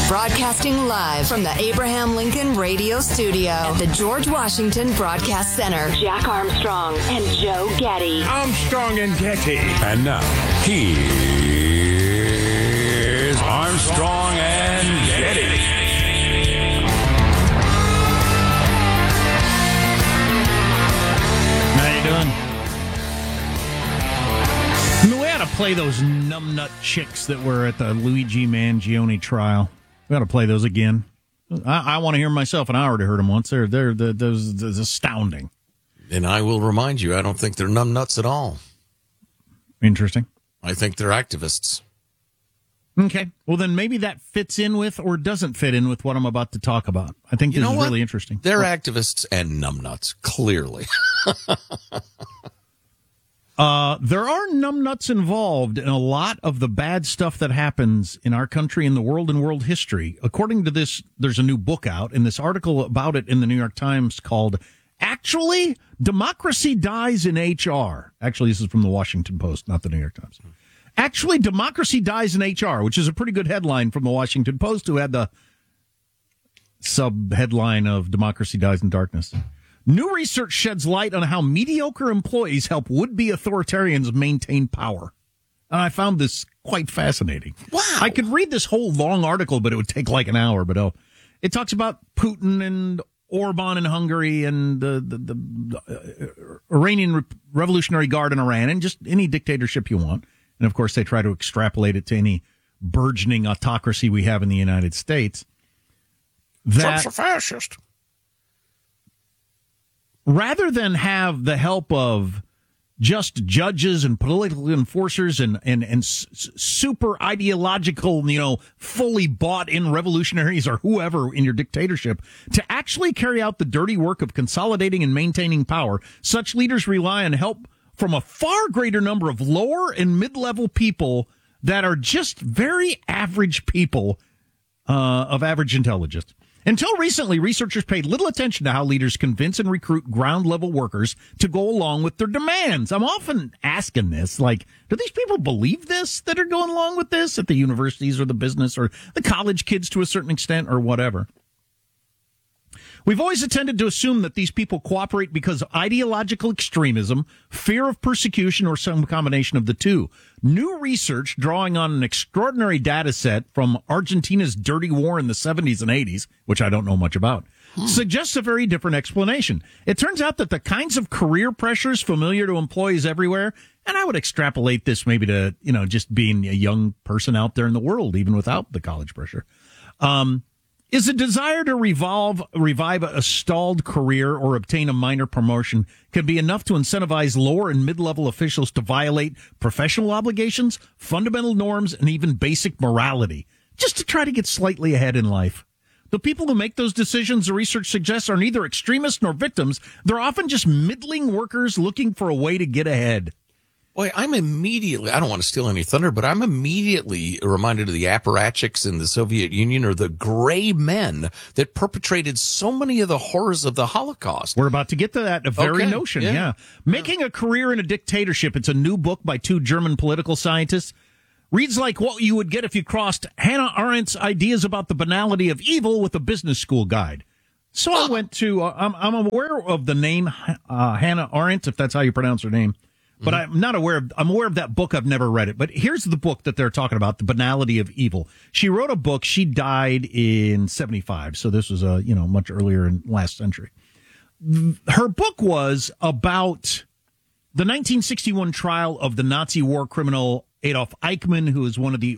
Broadcasting live from the Abraham Lincoln Radio Studio at the George Washington Broadcast Center. Jack Armstrong and Joe Getty. Armstrong and Getty. And now, here's Armstrong and Getty. How you doing? We ought to play those numbnut chicks that were at the Luigi Mangione trial. We ought to play those again. I want to hear them myself, and I already heard them once. They're astounding. And I will remind you, I don't think they're numbnuts at all. Interesting. I think they're activists. Okay. Well, then maybe that fits in with or doesn't fit in with what I'm about to talk about. I think this is really interesting. They're activists and numbnuts, clearly. There are numbnuts involved in a lot of the bad stuff that happens in our country, in the world, and world history. According to this, there's a new book out, and this article about it in the New York Times called, Actually, Democracy Dies in HR. Actually, this is from the Washington Post, not the New York Times. Actually, Democracy Dies in HR, which is a pretty good headline from the Washington Post, who had the sub-headline of Democracy Dies in Darkness. New research sheds light on how mediocre employees help would-be authoritarians maintain power. And I found this quite fascinating. Wow. I could read this whole long article, but it would take like an hour. But it talks about Putin and Orban in Hungary and the Iranian Revolutionary Guard in Iran and just any dictatorship you want. And, of course, they try to extrapolate it to any burgeoning autocracy we have in the United States. Trump's a fascist. Rather than have the help of just judges and political enforcers and super ideological, fully bought in revolutionaries or whoever in your dictatorship to actually carry out the dirty work of consolidating and maintaining power, such leaders rely on help from a far greater number of lower and mid-level people that are just very average people of average intelligence. Until recently, researchers paid little attention to how leaders convince and recruit ground-level workers to go along with their demands. I'm often asking this, like, do these people believe this that are going along with this at the universities or the business or the college kids to a certain extent or whatever? We've always tended to assume that these people cooperate because of ideological extremism, fear of persecution, or some combination of the two. New research drawing on an extraordinary data set from Argentina's dirty war in the 70s and 80s, which I don't know much about, suggests a very different explanation. It turns out that the kinds of career pressures familiar to employees everywhere, and I would extrapolate this maybe to, just being a young person out there in the world, even without the college pressure, is a desire to revive a stalled career or obtain a minor promotion can be enough to incentivize lower and mid-level officials to violate professional obligations, fundamental norms, and even basic morality, just to try to get slightly ahead in life. The people who make those decisions, the research suggests, are neither extremists nor victims. They're often just middling workers looking for a way to get ahead. Boy, I don't want to steal any thunder, but I'm immediately reminded of the apparatchiks in the Soviet Union or the gray men that perpetrated so many of the horrors of the Holocaust. We're about to get to that very notion, yeah. Making a career in a dictatorship, it's a new book by two German political scientists. Reads like what you would get if you crossed Hannah Arendt's ideas about the banality of evil with a business school guide. So I went to, I'm aware of the name Hannah Arendt, if that's how you pronounce her name. But I'm aware of that book. I've never read it. But here's the book that they're talking about, The Banality of Evil. She wrote a book. She died in 1975. So this was, much earlier in last century. Her book was about the 1961 trial of the Nazi war criminal Adolf Eichmann, who is one of the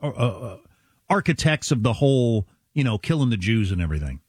architects of the whole, killing the Jews and everything.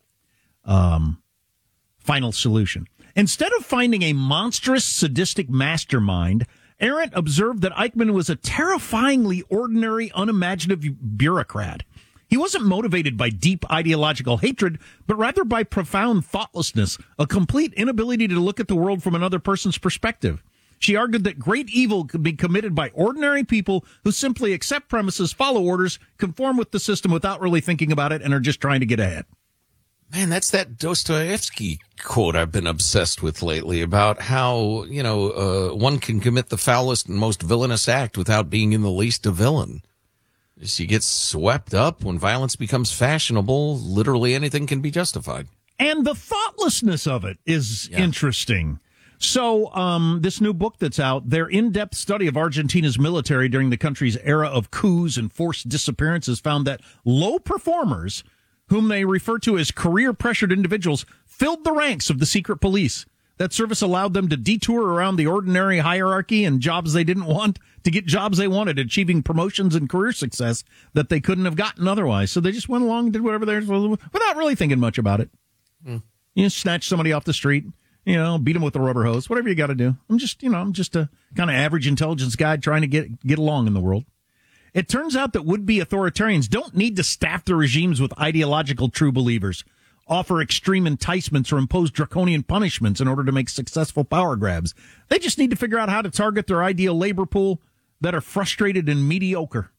Final Solution. Instead of finding a monstrous, sadistic mastermind, Arendt observed that Eichmann was a terrifyingly ordinary, unimaginative bureaucrat. He wasn't motivated by deep ideological hatred, but rather by profound thoughtlessness, a complete inability to look at the world from another person's perspective. She argued that great evil could be committed by ordinary people who simply accept premises, follow orders, conform with the system without really thinking about it, and are just trying to get ahead. Man, that's that Dostoevsky quote I've been obsessed with lately about how, one can commit the foulest and most villainous act without being in the least a villain. She gets swept up when violence becomes fashionable. Literally anything can be justified. And the thoughtlessness of it is interesting. So this new book that's out, their in-depth study of Argentina's military during the country's era of coups and forced disappearances found that low performers, whom they refer to as career-pressured individuals, filled the ranks of the secret police. That service allowed them to detour around the ordinary hierarchy and jobs they didn't want to get jobs they wanted, achieving promotions and career success that they couldn't have gotten otherwise. So they just went along and did whatever they were without really thinking much about it. You snatch somebody off the street, beat them with a rubber hose, whatever you got to do. I'm just a kind of average intelligence guy trying to get along in the world. It turns out that would-be authoritarians don't need to staff their regimes with ideological true believers, offer extreme enticements, or impose draconian punishments in order to make successful power grabs. They just need to figure out how to target their ideal labor pool that are frustrated and mediocre.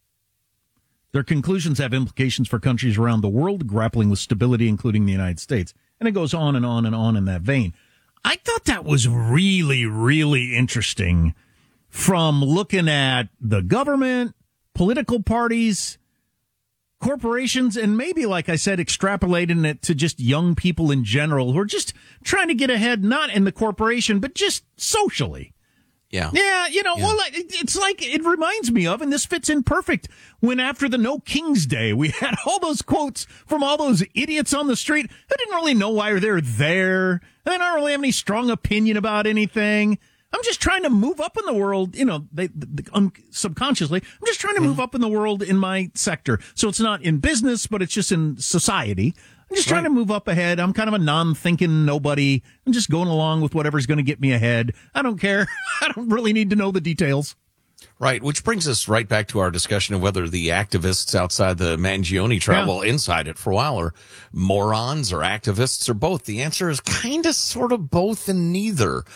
Their conclusions have implications for countries around the world grappling with stability, including the United States. And it goes on and on and on in that vein. I thought that was really, really interesting from looking at the government, political parties, corporations, and maybe, like I said, extrapolating it to just young people in general who are just trying to get ahead, not in the corporation, but just socially. Yeah. Yeah, well, it's like, it reminds me of, and this fits in perfect, when after the No King's Day, we had all those quotes from all those idiots on the street who didn't really know why they're there. They don't really have any strong opinion about anything. I'm just trying to move up in the world, subconsciously. I'm just trying to move up in the world in my sector. So it's not in business, but it's just in society. I'm just trying to move up ahead. I'm kind of a non-thinking nobody. I'm just going along with whatever's going to get me ahead. I don't care. I don't really need to know the details. Right, which brings us right back to our discussion of whether the activists outside the Mangione trial, well, inside it for a while, are morons or activists or both. The answer is kind of sort of both and neither.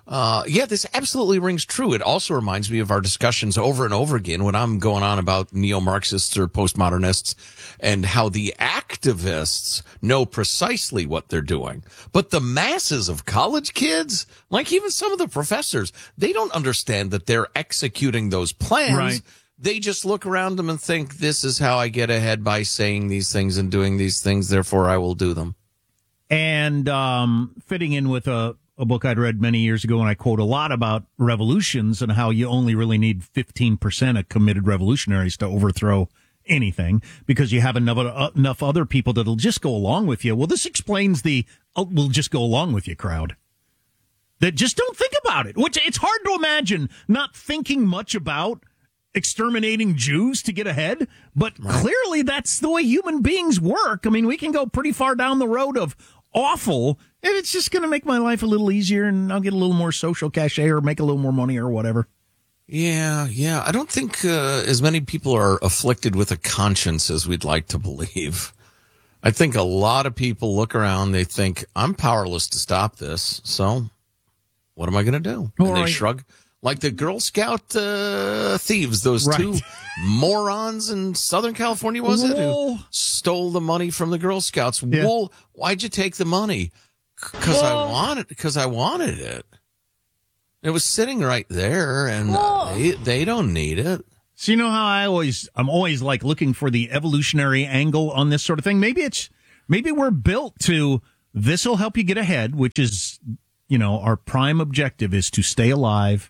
This absolutely rings true. It also reminds me of our discussions over and over again when I'm going on about neo-Marxists or postmodernists and how the activists know precisely what they're doing. But the masses of college kids, like even some of the professors, they don't understand that they're executing those plans. Right. They just look around them and think, this is how I get ahead by saying these things and doing these things, therefore I will do them. And fitting in with a book I'd read many years ago, and I quote a lot about revolutions and how you only really need 15% of committed revolutionaries to overthrow anything because you have enough other people that'll just go along with you. Well, this explains the we'll just go along with you crowd that just don't think about it, which it's hard to imagine not thinking much about exterminating Jews to get ahead. But clearly that's the way human beings work. I mean, we can go pretty far down the road of awful, and it's just going to make my life a little easier, and I'll get a little more social cachet or make a little more money or whatever. Yeah. I don't think as many people are afflicted with a conscience as we'd like to believe. I think a lot of people look around, they think, I'm powerless to stop this, so what am I going to do? And they shrug. Like the Girl Scout thieves, those two morons in Southern California, was it? Who stole the money from the Girl Scouts. Yeah. Well, why'd you take the money? Because I wanted it. It was sitting right there, and they don't need it. So you know how I'm always like looking for the evolutionary angle on this sort of thing. Maybe we're built to, this will help you get ahead, which is, our prime objective is to stay alive,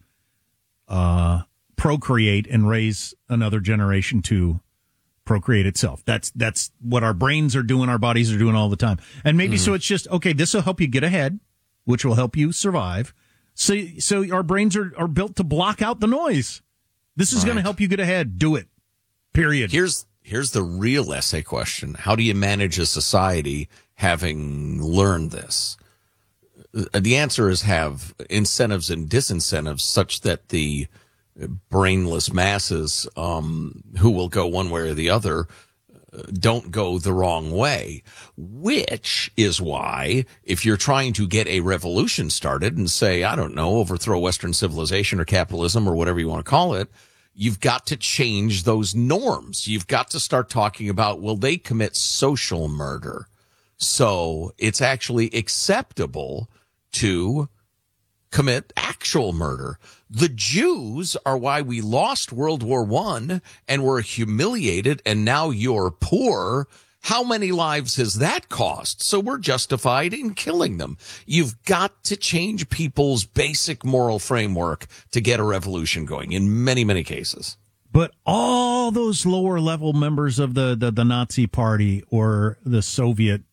procreate, and raise another generation to procreate itself. That's what our brains are doing, our bodies are doing all the time. And maybe so it's just, okay, this will help you get ahead, which will help you survive. So our brains are built to block out the noise. This is going to help you get ahead. Do it. Period. Here's the real essay question. How do you manage a society having learned this? The answer is have incentives and disincentives such that the brainless masses who will go one way or the other don't go the wrong way, which is why if you're trying to get a revolution started and say, I don't know, overthrow Western civilization or capitalism or whatever you want to call it, you've got to change those norms. You've got to start talking about, will they commit social murder? So it's actually acceptable to commit actual murder. The Jews are why we lost World War I and were humiliated, and now you're poor. How many lives has that cost? So we're justified in killing them. You've got to change people's basic moral framework to get a revolution going in many, many cases. But all those lower level members of the Nazi Party or the Soviet,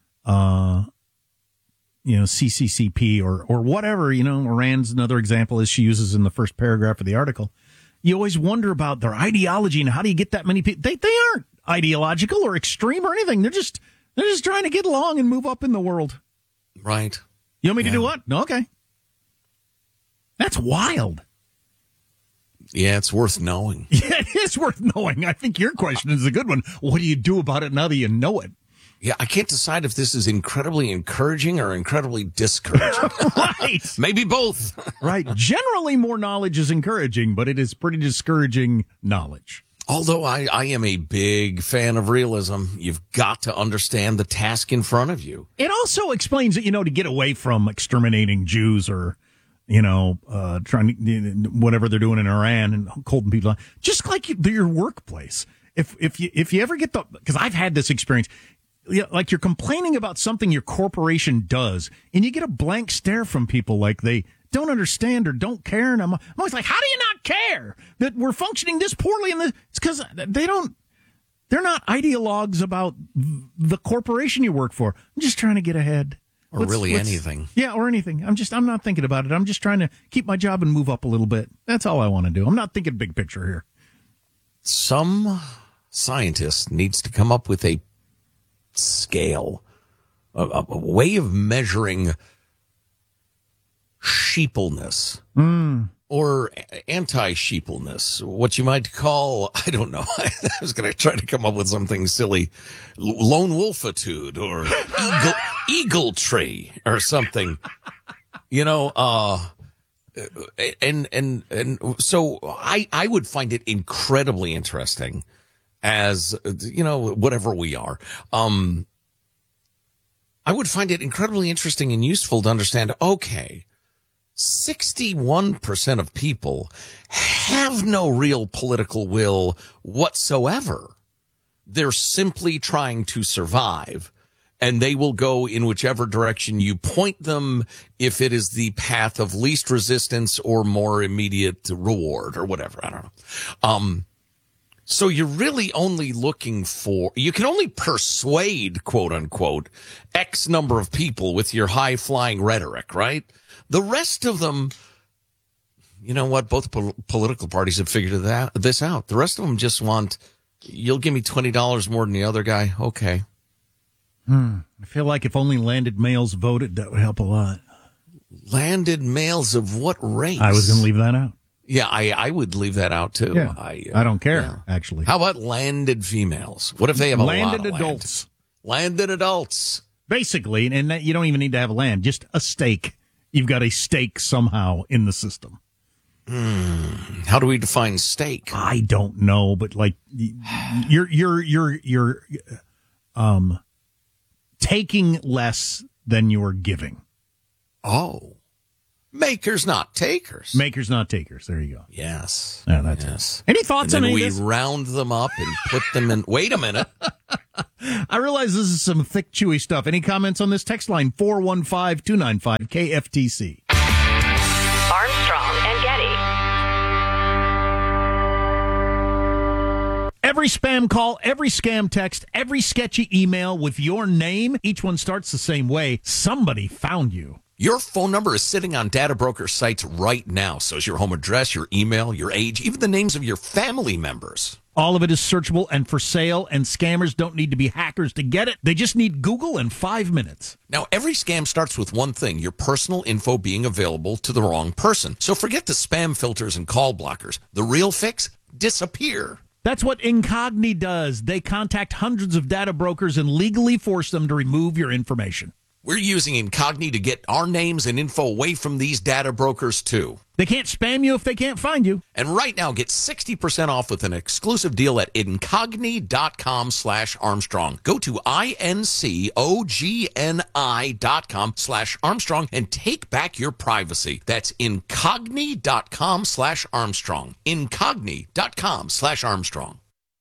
CCCP or whatever, Iran's another example, as she uses in the first paragraph of the article. You always wonder about their ideology and how do you get that many people? They aren't ideological or extreme or anything. They're just trying to get along and move up in the world. Right. You want me to do what? Okay. That's wild. Yeah, it's worth knowing. Yeah, it is worth knowing. I think your question is a good one. What do you do about it now that you know it? Yeah, I can't decide if this is incredibly encouraging or incredibly discouraging. Right. Maybe both. Right. Generally, more knowledge is encouraging, but it is pretty discouraging knowledge. Although I am a big fan of realism, you've got to understand the task in front of you. It also explains that, to get away from exterminating Jews or, trying to, whatever they're doing in Iran and holding people on, just like your workplace. If you ever get because I've had this experience, like you're complaining about something your corporation does and you get a blank stare from people like they don't understand or don't care. And I'm always like, how do you not care that we're functioning this poorly? It's because they're not ideologues about the corporation you work for. I'm just trying to get ahead. Or anything. Yeah, or anything. I'm not thinking about it. I'm just trying to keep my job and move up a little bit. That's all I want to do. I'm not thinking big picture here. Some scientist needs to come up with a scale, a way of measuring sheepleness or anti-sheepleness, what you might call, I don't know, I was going to try to come up with something silly, lone wolfitude or eagle tree or something, and so I would find it incredibly interesting as, whatever we are. I would find it incredibly interesting and useful to understand, okay, 61% of people have no real political will whatsoever. They're simply trying to survive, and they will go in whichever direction you point them if it is the path of least resistance or more immediate reward or whatever. I don't know. So you're really only you can only persuade, quote unquote, X number of people with your high flying rhetoric, right? The rest of them, you know what? Both political parties have figured this out. The rest of them just want, you'll give me $20 more than the other guy. Okay. I feel like if only landed males voted, that would help a lot. Landed males of what race? I was going to leave that out. Yeah, I would leave that out too. Yeah, I don't care, actually. How about landed females? What if they have a landed lot of adults? Landed adults. Basically, and that you don't even need to have land, just a stake. You've got a stake somehow in the system. How do we define stake? I don't know, but like you're taking less than you're giving. Oh. Makers, not takers. Makers, not takers. There you go. Yes. Yeah, that's yes. It. Any thoughts on any of this? this? We round them up and put them in. Wait a minute. I realize this is some thick, chewy stuff. Any comments on this text line? 415-295-KFTC. Armstrong and Getty. Every spam call, every scam text, every sketchy email with your name, each one starts the same way. Somebody found you. Your phone number is sitting on data broker sites right now. So is your home address, your email, your age, even the names of your family members. All of it is searchable and for sale, and scammers don't need to be hackers to get it. They just need Google in 5 minutes. Now, every scam starts with one thing, your personal info being available to the wrong person. So forget the spam filters and call blockers. The real fix? Disappear. That's what Incogni does. They contact hundreds of data brokers and legally force them to remove your information. We're using Incogni to get our names and info away from these data brokers, too. They can't spam you if they can't find you. And right now, get 60% off with an exclusive deal at Incogni.com/Armstrong. Go to INCOGNI.com/Armstrong and take back your privacy. That's Incogni.com/Armstrong. Incogni.com/Armstrong.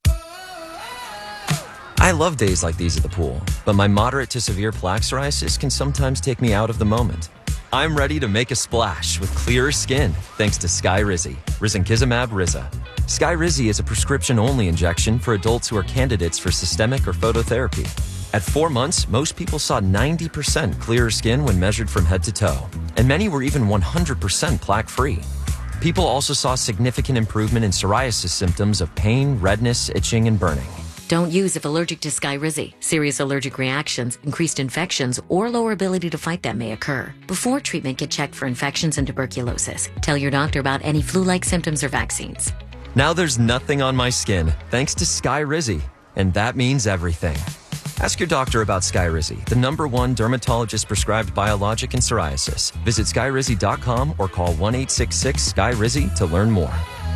I love days like these at the pool, but my moderate to severe plaque psoriasis can sometimes take me out of the moment. I'm ready to make a splash with clearer skin thanks to Skyrizi, risankizumab Riza. Skyrizi is a prescription-only injection for adults who are candidates for systemic or phototherapy. At 4 months, most people saw 90% clearer skin when measured from head to toe, and many were even 100% plaque-free. People also saw significant improvement in psoriasis symptoms of pain, redness, itching, and burning. Don't use if allergic to Skyrizi. Serious allergic reactions, increased infections, or lower ability to fight them may occur. Before treatment, get checked for infections and tuberculosis. Tell your doctor about any flu-like symptoms or vaccines. Now there's nothing on my skin thanks to Skyrizi, and that means everything. Ask your doctor about Skyrizi, the #1 dermatologist-prescribed biologic in psoriasis. Visit Skyrizi.com or call 1-866-SKY-RIZI to learn more.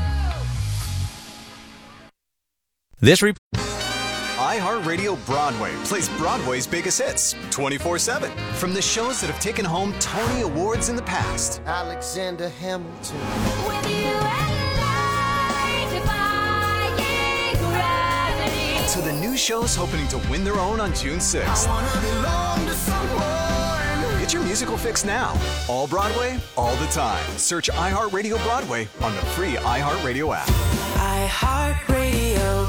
iHeartRadio Broadway plays Broadway's biggest hits 24/7. From the shows that have taken home Tony Awards in the past. Alexander Hamilton. With you and I defying gravity. To the new shows hoping to win their own on June 6th. I wanna belong to someone. Get your musical fix now. All Broadway, all the time. Search iHeartRadio Broadway on the free iHeartRadio app. iHeartRadio.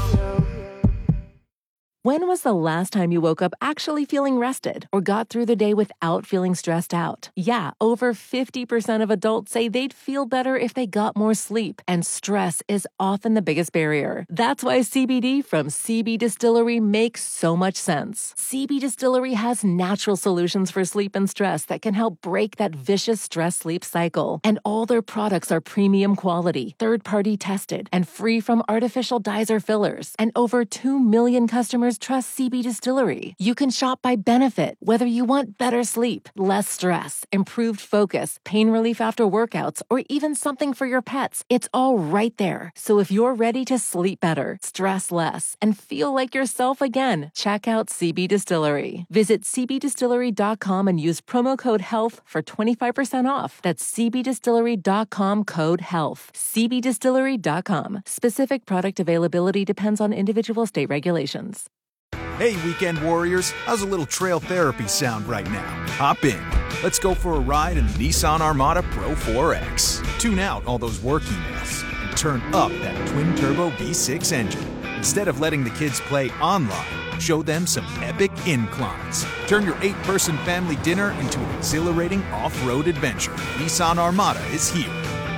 When was the last time you woke up actually feeling rested or got through the day without feeling stressed out? Yeah, over 50% of adults say they'd feel better if they got more sleep, and stress is often the biggest barrier. That's why CBD from CB Distillery makes so much sense. CB Distillery has natural solutions for sleep and stress that can help break that vicious stress-sleep cycle. And all their products are premium quality, third-party tested, and free from artificial dyes or fillers. And over 2 million customers trust CB Distillery. You can shop by benefit, whether you want better sleep, less stress, improved focus, pain relief after workouts, or even something for your pets. It's all right there. So if you're ready to sleep better, stress less, and feel like yourself again, check out CB Distillery. Visit cbdistillery.com and use promo code HEALTH for 25% off. That's cbdistillery.com, code HEALTH. cbdistillery.com. Specific product availability depends on individual state regulations. Hey, weekend warriors, how's a little trail therapy sound right now? Hop in. Let's go for a ride in the Nissan Armada Pro 4X. Tune out all those work emails and turn up that twin-turbo V6 engine. Instead of letting the kids play online, show them some epic inclines. Turn your 8-person family dinner into an exhilarating off-road adventure. Nissan Armada is here.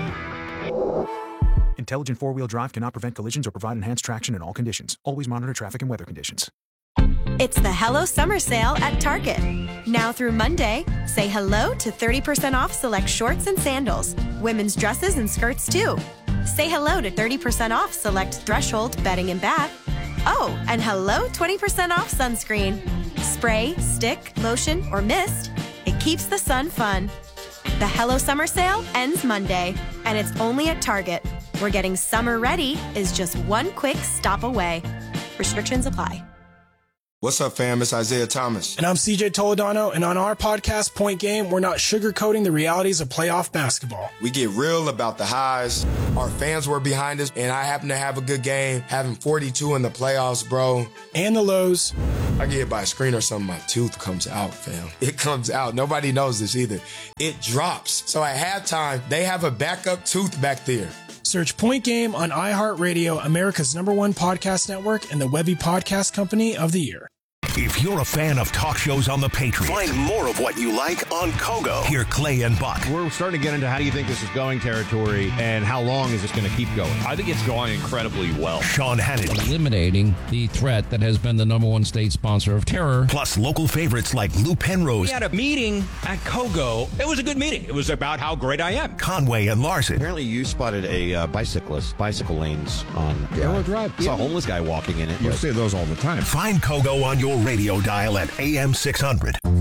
Intelligent four-wheel drive cannot prevent collisions or provide enhanced traction in all conditions. Always monitor traffic and weather conditions. It's the Hello Summer Sale at Target. Now through Monday, say hello to 30% off select shorts and sandals. Women's dresses and skirts too. Say hello to 30% off select Threshold bedding and bath. Oh, and hello 20% off sunscreen. Spray, stick, lotion, or mist. It keeps the sun fun. The Hello Summer Sale ends Monday, and it's only at Target, where getting summer ready is just one quick stop away. Restrictions apply. What's up, fam? It's Isaiah Thomas. And I'm CJ Toledano, and on our podcast, Point Game, we're not sugarcoating the realities of playoff basketball. We get real about the highs. Our fans were behind us, and I happen to have a good game, having 42 in the playoffs, bro. And the lows. I get hit by a screen or something, my tooth comes out, fam. It comes out. Nobody knows this either. It drops. So at halftime, they have a backup tooth back there. Search Point Game on iHeartRadio, America's #1 podcast network, and the Webby Podcast Company of the Year. If you're a fan of talk shows on the Patriot, find more of what you like on Kogo. Hear Clay and Buck. We're starting to get into how do you think this is going territory and how long is this going to keep going. I think it's going incredibly well. Sean Hannity. Eliminating the threat that has been the #1 state sponsor of terror. Plus local favorites like Lou Penrose. We had a meeting at Kogo. It was a good meeting. It was about how great I am. Conway and Larson. Apparently you spotted a bicycle lanes on Railroad Drive. I saw a homeless guy walking in it. You see those all the time. Find Kogo on your radio dial at AM 600.